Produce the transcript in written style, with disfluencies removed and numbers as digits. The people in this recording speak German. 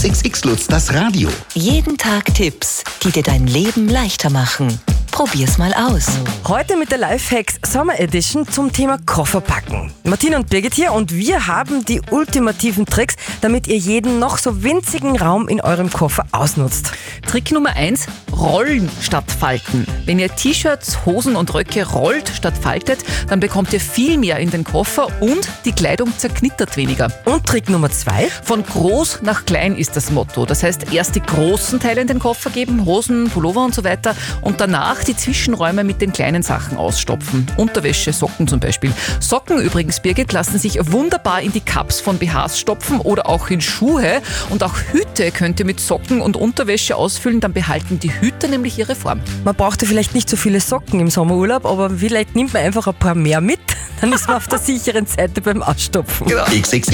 XXX Lutz, das Radio. Jeden Tag Tipps, die dir dein Leben leichter machen. Probier's mal aus. Heute mit der Lifehacks Summer Edition zum Thema Koffer packen. Martina und Birgit hier und wir haben die ultimativen Tricks, damit ihr jeden noch so winzigen Raum in eurem Koffer ausnutzt. Trick Nummer 1, rollen statt falten. Wenn ihr T-Shirts, Hosen und Röcke rollt statt faltet, dann bekommt ihr viel mehr in den Koffer und die Kleidung zerknittert weniger. Und Trick Nummer 2, Von groß nach klein ist das Motto. Das heißt, erst die großen Teile in den Koffer geben, Hosen, Pullover und so weiter, und danach die Zwischenräume mit den kleinen Sachen ausstopfen. Unterwäsche, Socken zum Beispiel. Socken übrigens, Birgit, lassen sich wunderbar in die Cups von BHs stopfen oder auch in Schuhe. Und auch Hüte könnt ihr mit Socken und Unterwäsche ausfüllen, dann behalten die Hüte nämlich ihre Form. man braucht ja vielleicht nicht so viele Socken im Sommerurlaub, aber vielleicht nimmt man einfach ein paar mehr mit, dann ist man auf der sicheren Seite beim Ausstopfen. XXX